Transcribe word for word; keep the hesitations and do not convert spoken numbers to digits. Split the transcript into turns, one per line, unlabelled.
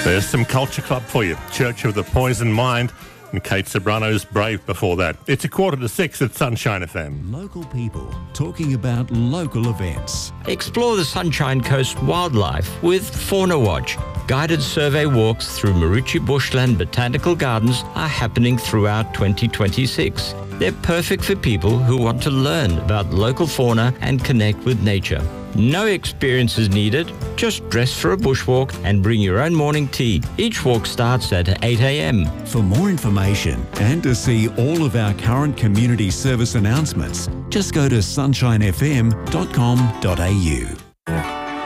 There's some Culture Club for you. Church of the Poison Mind and Kate Sobrano's Brave before that. It's a quarter to six at Sunshine F M.
Local people talking about local events.
Explore the Sunshine Coast wildlife with Fauna Watch. Guided survey walks through Marucci Bushland Botanical Gardens are happening throughout twenty twenty-six. They're perfect for people who want to learn about local fauna and connect with nature. No experience is needed. Just dress for a bushwalk and bring your own morning tea. Each walk starts at eight a m.
For more information and to see all of our current community service announcements, just go to sunshine f m dot com dot a u.